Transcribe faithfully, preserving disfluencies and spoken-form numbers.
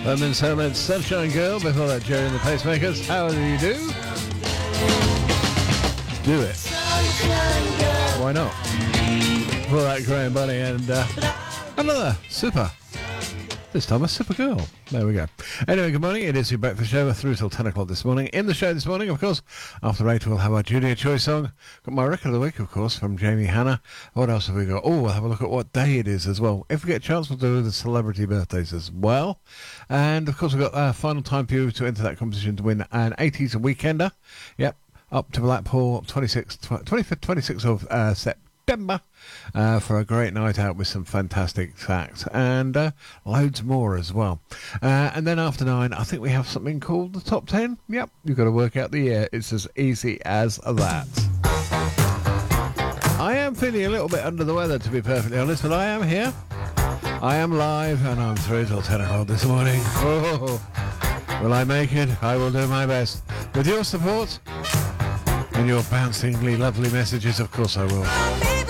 Lemon Salmon Sunshine Girl. Before that, Jerry and the Pacemakers. How do you do? Do it. Why not? Before that, Graham Bunny and uh, another super. This time a super girl. There we go. Anyway, good morning. It is your breakfast show through till ten o'clock this morning. In the show this morning, of course, after eight we'll have our Junior Choice song. Got my record of the week, of course, from Jamie Hanna. What else have we got? Oh, we'll have a look at what day it is as well. If we get a chance, we'll do the celebrity birthdays as well. And, of course, we've got our final time for you to enter that competition to win an eighties Weekender. Yep, up to Blackpool, twenty-sixth, twenty-fifth, twenty-sixth of uh, September. Uh, for a great night out with some fantastic acts and uh, loads more as well. Uh, and then after nine, I think we have something called the Top ten. Yep, you've got to work out the year. It's as easy as that. I am feeling a little bit under the weather, to be perfectly honest, but I am here. I am live, and I'm through till ten o'clock this morning. Oh, will I make it? I will do my best. With your support and your bouncingly lovely messages, of course I will.